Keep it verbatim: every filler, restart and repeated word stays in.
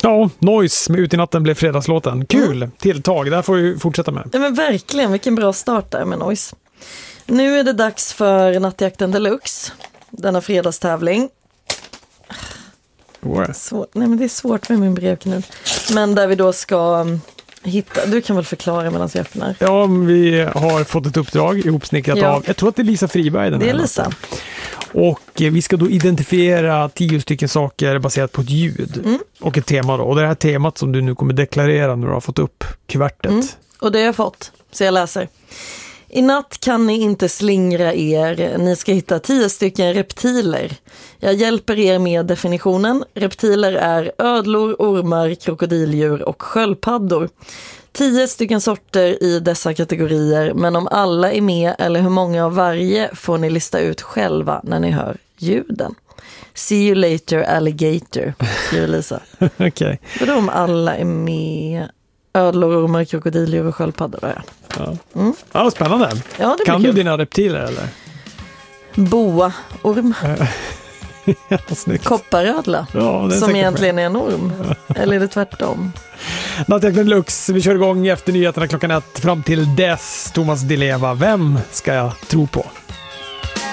Ja, Noise med Ut i natten blev fredagslåten. Kul mm. tilltag, det här får vi fortsätta med. Ja men verkligen, vilken bra start där med Noise. Nu är det dags för Nattjakten Deluxe, denna fredagstävling. Svår, nej men det är svårt med min brevkniv. Men där vi då ska hitta, du kan väl förklara medan jag öppnar. Ja, vi har fått ett uppdrag ihopsnickrat ja. av, jag tror att det är Lisa Friberg. Den det är Lisa. Natten. Och vi ska då identifiera tio stycken saker baserat på ett ljud mm. och ett tema då. Och det är det här temat som du nu kommer deklarera när du har fått upp kuvertet. Mm. Och det har jag fått, så jag läser. I natt kan ni inte slingra er. Ni ska hitta tio stycken reptiler. Jag hjälper er med definitionen. Reptiler är ödlor, ormar, krokodildjur och sköldpaddor. Tio stycken sorter i dessa kategorier, men om alla är med eller hur många av varje får ni lista ut själva när ni hör ljuden. See you later alligator, skriver Lisa. Okej. Okay. Vadå om alla är med? Ödlor, ormar, krokodildjur och sköldpaddor. Ja. Ja. Mm. Ja, spännande. Ja, kan du kul. dina reptiler eller? Boa, orm. Ja, kopparödla, ja, som egentligen är en orm. Eller är det tvärtom? Nattjakten Deluxe, vi kör igång efter nyheterna klockan ett. Fram till dess, Thomas Di Leva, vem ska jag tro på?